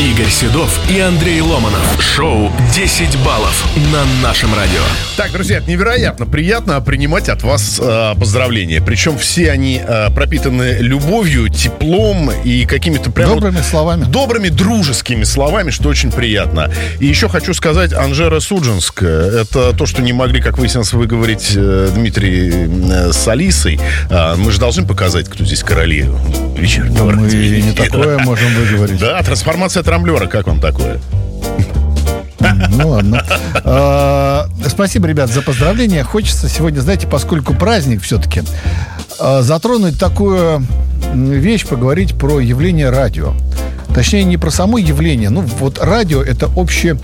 Игорь Седов и Андрей Ломанов. Шоу «10 баллов» на нашем радио. Так, друзья, это невероятно приятно принимать от вас поздравления. Причем все они пропитаны любовью, теплом и какими-то прям... Добрыми словами. Добрыми, дружескими словами, что очень приятно. И еще хочу сказать, Анжеро Судженск. Это то, что не могли, как выяснилось, выговорить Дмитрий с Алисой. Мы же должны показать, кто здесь короли вечернего Мы не такое можем выговорить. Да, трансформация трамблера, как вам такое? Ну ладно. Спасибо, ребят, за поздравления. Хочется сегодня, знаете, поскольку праздник все-таки, затронуть такую вещь, поговорить про явление радио. Точнее, не про само явление. Ну, вот радио — это общее,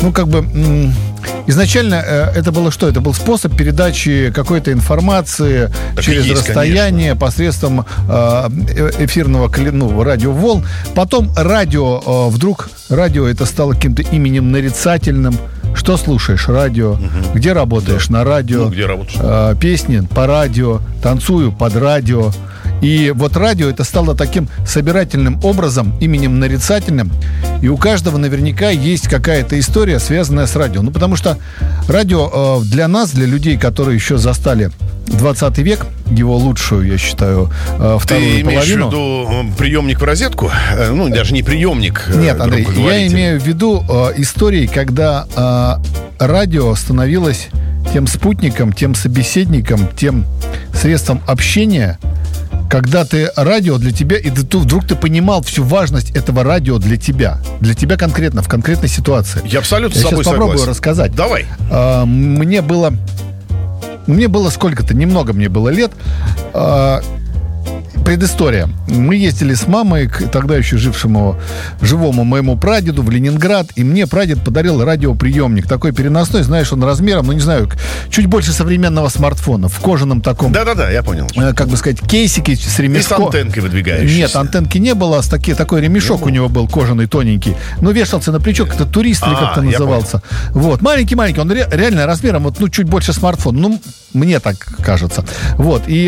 изначально это было что? Это был способ передачи какой-то информации так через расстояние, конечно, посредством эфирного радиоволн. Потом радио это стало каким-то именем нарицательным. Что слушаешь? Радио. Где работаешь? Да. На радио. Где работаешь? Песни по радио. Танцую под радио. И вот радио это стало таким собирательным образом, именем нарицательным. И у каждого наверняка есть какая-то история, связанная с радио. Ну, потому что радио для нас, для людей, которые еще застали 20 век, его лучшую, я считаю, вторую половину. Ты имеешь в виду приемник в розетку? Ну, даже не приемник. Нет, Андрей, я имею в виду истории, когда радио становилось тем спутником, тем собеседником, тем средством общения, когда ты радио для тебя, и вдруг ты понимал всю важность этого радио для тебя конкретно, в конкретной ситуации. Я абсолютно с тобой согласен. Попробую согласен. рассказать. Давай. Мне было сколько-то, немного мне было лет. Предыстория. Мы ездили с мамой к тогда еще живому моему прадеду в Ленинград, и мне прадед подарил радиоприемник. Такой переносной, знаешь, он размером, чуть больше современного смартфона. В кожаном таком... Да-да-да, я понял. Кейсике с ремешком. И с антенкой выдвигающейся. Нет, антенки не было, такой ремешок у него был кожаный, тоненький. Но вешался на плечо, как-то турист или как-то назывался. Вот. Маленький-маленький, он реально размером, чуть больше смартфона. Мне так кажется. Вот. И...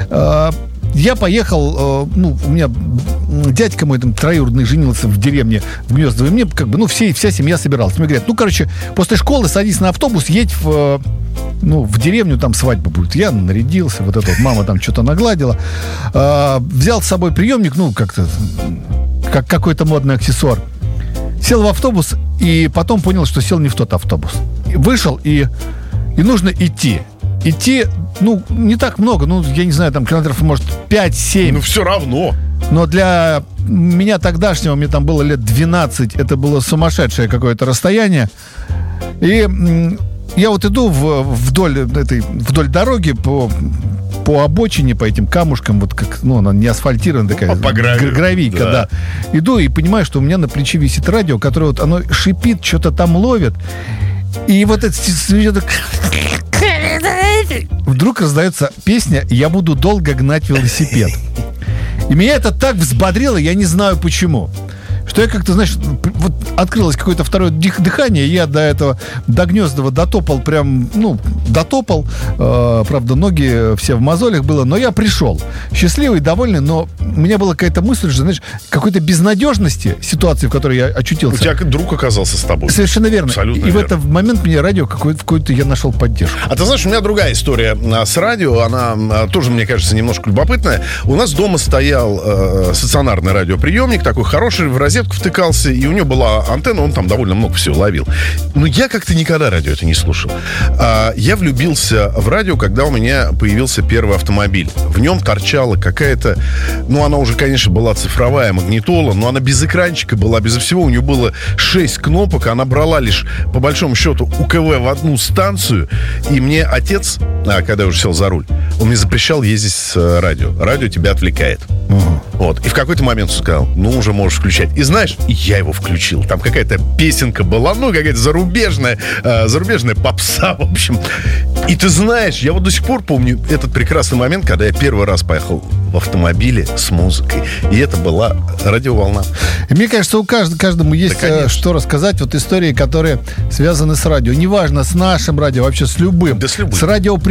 я поехал, у меня дядька мой там троюродный женился в деревне в Гнездово, и мне вся семья собиралась. Мне говорят, после школы садись на автобус, едь в деревню, там свадьба будет. Я нарядился, мама там что-то нагладила. Взял с собой приемник, как какой-то модный аксессуар. Сел в автобус, и потом понял, что сел не в тот автобус. Вышел, и нужно идти. Идти, не так много, я не знаю, там километров, может, 5-7. Все равно. Но для меня тогдашнего, мне там было лет 12, это было сумасшедшее какое-то расстояние. И я иду вдоль дороги по обочине, по этим камушкам, она не асфальтированная такая, гравийка, да. Иду и понимаю, что у меня на плече висит радио, которое оно шипит, что-то там ловит. И вдруг раздается песня «Я буду долго гнать велосипед». И меня это так взбодрило, я не знаю почему. Что я как-то, открылось какое-то второе дыхание, я до Гнездова дотопал, правда, ноги все в мозолях было, но я пришел. Счастливый, довольный, но у меня была какая-то мысль, что, какой-то безнадежности ситуации, в которой я очутился. У тебя друг оказался с тобой. Совершенно верно. Абсолютно верно. В этот момент мне радио какой-то я нашел поддержку. А ты знаешь, у меня другая история с радио, она тоже, мне кажется, немножко любопытная. У нас дома стоял стационарный радиоприемник, такой хороший, в розетку втыкался, и у него была антенна, он там довольно много всего ловил. Но я как-то никогда радио это не слушал. Я влюбился в радио, когда у меня появился первый автомобиль. В нем торчала какая-то... она уже, конечно, была цифровая магнитола, но она без экранчика была, безо всего. У нее было 6 кнопок, она брала лишь, по большому счету, УКВ в одну станцию. И мне отец, когда я уже сел за руль, он мне запрещал ездить с радио. Радио тебя отвлекает. Вот. И в какой-то момент он сказал, уже можешь включать. И знаешь, я его включил. Там какая-то песенка была, какая-то зарубежная попса, в общем. И ты знаешь, я до сих пор помню этот прекрасный момент, когда я первый раз поехал в автомобиле с музыкой. И это была радиоволна. И мне кажется, каждому есть что рассказать. Истории, которые связаны с радио. Неважно, с нашим радио, вообще с любым. Да с любым. С радио